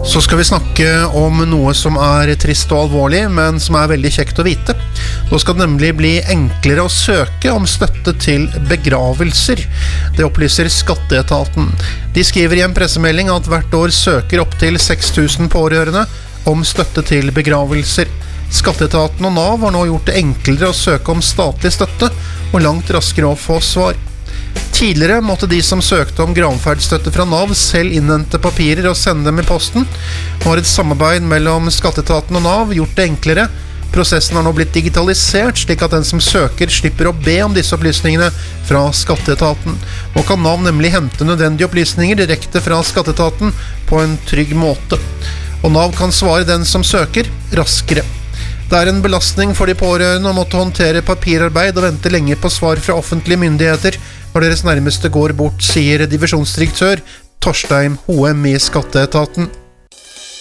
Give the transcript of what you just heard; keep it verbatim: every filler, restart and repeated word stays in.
Så skal vi snakke om noe som er trist og alvorlig, men som er veldig kjekt å vite. Nå skal det nemlig bli enklere å søke om støtte til begravelser. Det opplyser Skatteetaten. De skriver i en pressemelding at hvert år søker opp til seks tusen pårørende om støtte til begravelser. Skatteetaten og Nav har nå gjort det enklere å søke om statlig støtte, og langt raskere å få svar. Tidligere måtte de som søkte om gravferdsstøtte fra Nav selv innhente papirer og sende dem i posten. Nå har et samarbeid mellom Skatteetaten og Nav gjort det enklere. Prosessen har nå blitt digitalisert, slik at den som søker slipper å be om disse opplysningene fra Skatteetaten. Nå kan Nav nemlig hente nødvendige opplysninger direkte fra Skatteetaten på en trygg måte. Og Nav kan svare den som søker raskere. Det er en belastning for de pårørende å måtte håndtere papirarbeid og vente lenge på svar fra offentlige myndigheter når deres nærmeste går bort, sier divisjonsdirektør Torstein Hoem i Skatteetaten.